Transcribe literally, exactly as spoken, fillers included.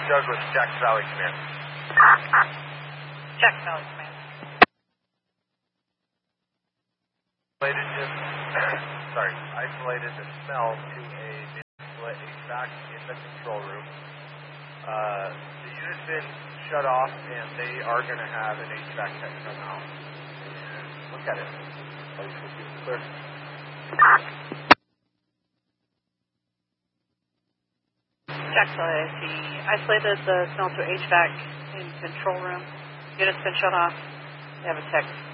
Douglas, Jackson Valley Command. Jackson Valley Command. Isolated the, sorry, isolated the smell to a split H V A C in the control room. Uh, the unit's been shut off, and they are going to have an H V A C tech come out and look at it. Place will be clear. Jackson, he isolated the smell to H V A C in control room. Unit's been shut off. They have a tech